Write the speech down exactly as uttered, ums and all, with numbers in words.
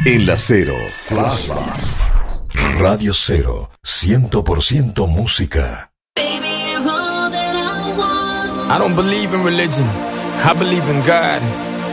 En la Cero. Flashback. Radio Cero. Ciento por ciento música. I don't believe in religion. I believe in God.